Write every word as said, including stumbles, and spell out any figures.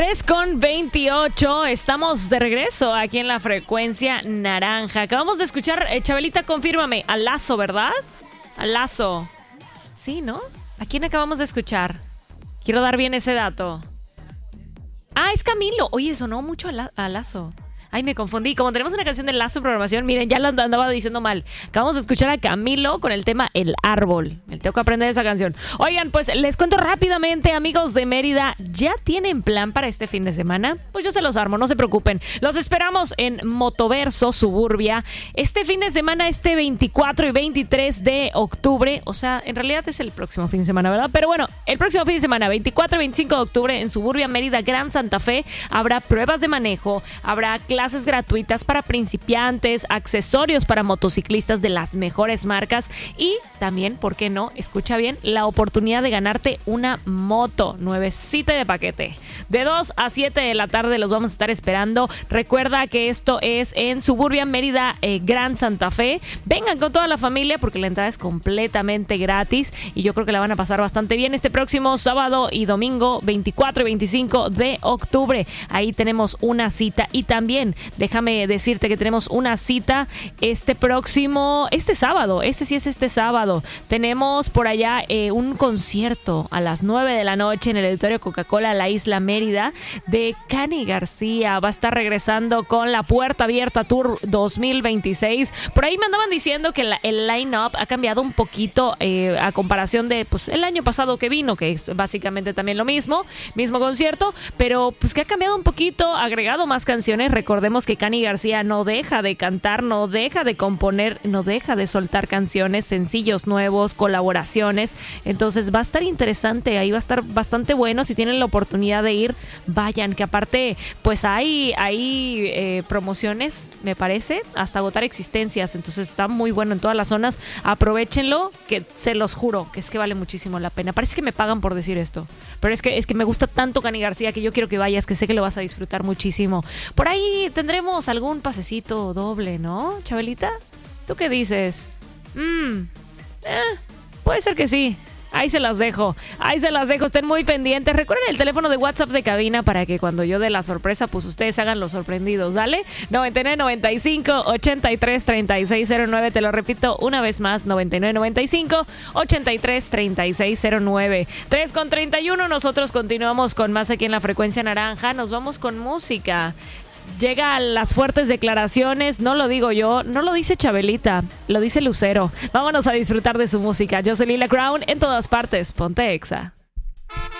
tres con veintiocho, estamos de regreso aquí en la frecuencia naranja. Acabamos de escuchar, eh, Chabelita, confírmame, a Lazo, ¿verdad? A Lazo. Sí, ¿no? ¿A quién acabamos de escuchar? Quiero dar bien ese dato. Ah, es Camilo. Oye, sonó mucho a, la- a Lazo. Ay, me confundí. Como tenemos una canción de Lazo en programación, miren, ya la andaba diciendo mal. Acabamos de escuchar a Camilo con el tema El Árbol. Me tengo que aprender esa canción. Oigan, pues les cuento rápidamente, amigos de Mérida, ¿ya tienen plan para este fin de semana? Pues yo se los armo, no se preocupen. Los esperamos en Motoverso Suburbia este fin de semana, este veinticuatro y veintitrés de octubre. O sea, en realidad es el próximo fin de semana, ¿verdad? Pero bueno, el próximo fin de semana, veinticuatro y veinticinco de octubre, en Suburbia Mérida, Gran Santa Fe, habrá pruebas de manejo, habrá clases clases gratuitas para principiantes, accesorios para motociclistas de las mejores marcas y también, ¿por qué no? Escucha bien, la oportunidad de ganarte una moto nuevecita de paquete. De dos a siete de la tarde los vamos a estar esperando. Recuerda que esto es en Suburbia Mérida, eh, Gran Santa Fe. Vengan con toda la familia porque la entrada es completamente gratis y yo creo que la van a pasar bastante bien este próximo sábado y domingo veinticuatro y veinticinco de octubre. Ahí tenemos una cita y también déjame decirte que tenemos una cita este próximo, este sábado, este sí es este sábado. Tenemos por allá eh, un concierto a las nueve de la noche en el Auditorio Coca-Cola La Isla Mérida de Cani García. Va a estar regresando con la Puerta Abierta Tour dos mil veintiséis. Por ahí me andaban diciendo que la, el line-up ha cambiado un poquito eh, a comparación de pues, el año pasado que vino, que es básicamente también lo mismo, mismo concierto, pero pues que ha cambiado un poquito, agregado más canciones. Recordemos que Cani García no deja de cantar, no deja de componer, no deja de soltar canciones, sencillos nuevos, colaboraciones. Entonces va a estar interesante, ahí va a estar bastante bueno. Si tienen la oportunidad de ir, vayan, que aparte pues hay, hay eh, promociones, me parece, hasta agotar existencias. Entonces está muy bueno en todas las zonas. Aprovechenlo, que se los juro que es que vale muchísimo la pena. Parece que me pagan por decir esto, pero es que, es que me gusta tanto Cani García que yo quiero que vayas, que sé que lo vas a disfrutar muchísimo. Por ahí tendremos algún pasecito doble, ¿no, Chabelita? ¿Tú qué dices? Mmm, eh, puede ser que sí. Ahí se las dejo, ahí se las dejo, estén muy pendientes. Recuerden el teléfono de WhatsApp de cabina para que cuando yo dé la sorpresa, pues ustedes hagan los sorprendidos, ¿dale? noventa y nueve noventa y cinco ochenta y tres treinta y seis cero nueve, te lo repito una vez más, noventa y nueve noventa y cinco ochenta y tres treinta y seis cero nueve. tres con treinta y uno, nosotros continuamos con más aquí en la frecuencia naranja, nos vamos con música. Llega a las fuertes declaraciones, no lo digo yo, no lo dice Chabelita, lo dice Lucero. Vámonos a disfrutar de su música. Yo soy Lila Crown, en todas partes, ponte Exa.